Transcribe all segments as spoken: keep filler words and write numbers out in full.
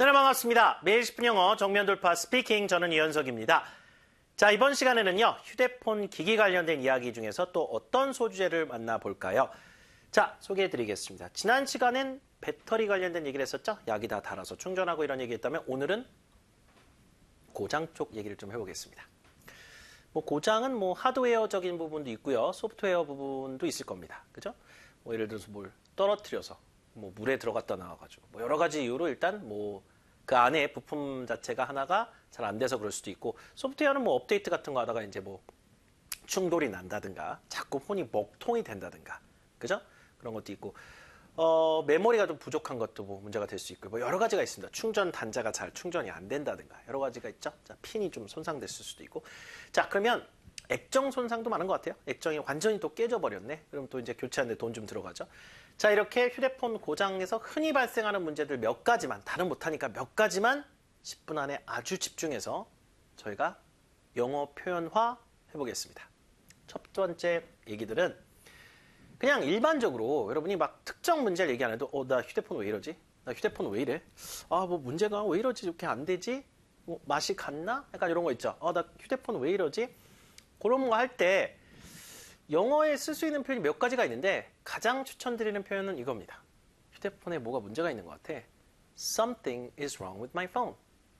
네, 반갑습니다. 매일 십 분 영어 정면 돌파 스피킹, 저는 이현석입니다. 자, 이번 시간에는요, 휴대폰 기기 관련된 이야기 중에서 또 어떤 소주제를 만나볼까요? 자, 소개해드리겠습니다. 지난 시간엔 배터리 관련된 얘기를 했었죠? 약이 다 닳아서 충전하고 이런 얘기 했다면 오늘은 고장 쪽 얘기를 좀 해보겠습니다. 뭐 고장은 뭐 하드웨어적인 부분도 있고요, 소프트웨어 부분도 있을 겁니다. 그죠? 뭐 예를 들어서 뭘 떨어뜨려서 뭐 물에 들어갔다 나와가지고 뭐 여러 가지 이유로 일단 뭐 그 안에 부품 자체가 하나가 잘 안 돼서 그럴 수도 있고, 소프트웨어는 뭐 업데이트 같은 거 하다가 이제 뭐 충돌이 난다든가 자꾸 폰이 먹통이 된다든가, 그죠? 그런 것도 있고, 어, 메모리가 좀 부족한 것도 뭐 문제가 될 수 있고, 뭐 여러 가지가 있습니다. 충전 단자가 잘 충전이 안 된다든가 여러 가지가 있죠. 자, 핀이 좀 손상됐을 수도 있고. 자, 그러면 액정 손상도 많은 것 같아요. 액정이 완전히 또 깨져버렸네. 그럼 또 이제 교체하는데 돈 좀 들어가죠. 자, 이렇게 휴대폰 고장에서 흔히 발생하는 문제들 몇 가지만, 다른 못하니까 몇 가지만 십 분 안에 아주 집중해서 저희가 영어 표현화 해보겠습니다. 첫 번째 얘기들은 그냥 일반적으로 여러분이 막 특정 문제를 얘기 안 해도 어, 나 휴대폰 왜 이러지? 나 휴대폰 왜 이래? 아, 뭐 문제가 왜 이러지? 이렇게 안 되지? 뭐 맛이 갔나? 약간 이런 거 있죠. 어, 나 휴대폰 왜 이러지? 그런 거 할 때 영어에 쓸 수 있는 표현이 몇 가지가 있는데 가장 추천드리는 표현은 이겁니다. 휴대폰에 뭐가 문제가 있는 것 같아. Something is wrong with my phone.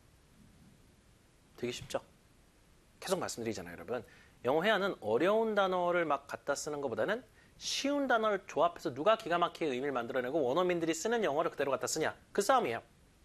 되게 쉽죠? 계속 말씀드리잖아요, 여러분. 영어 회화는 어려운 단어를 막 갖다 쓰는 것보다는 쉬운 단어를 조합해서 누가 기가 막히게 의미를 만들어내고 원어민들이 쓰는 영어를 그대로 갖다 쓰냐. 그 싸움이에요.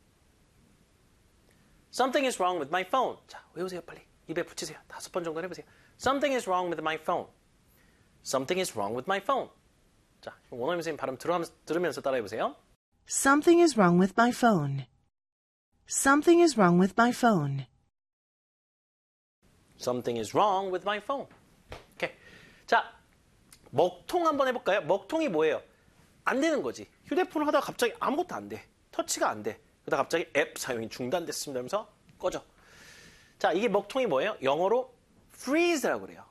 Something is wrong with my phone. 자, 외우세요, 빨리. 입에 붙이세요. 다섯 번 정도 해보세요. Something is wrong with my phone. Something is wrong with my phone. 자, 원어민 선생님 발음 들으면서 따라해보세요. Something is wrong with my phone. Something is wrong with my phone. Something is wrong with my phone. 오케이. 자, 먹통 한번 해볼까요? 먹통이 뭐예요? 안 되는 거지. 휴대폰을 하다가 갑자기 아무것도 안 돼. 터치가 안 돼. 그러다 갑자기 앱 사용이 중단됐습니다 하면서 꺼져. 자, 이게 먹통이 뭐예요? 영어로 freeze라고 그래요.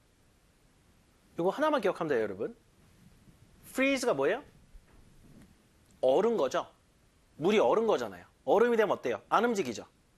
이거 하나만 기억하면 돼요, 여러분. freeze가 뭐예요? 얼은 거죠. 물이 얼은 거잖아요. 얼음이 되면 어때요? 안 움직이죠.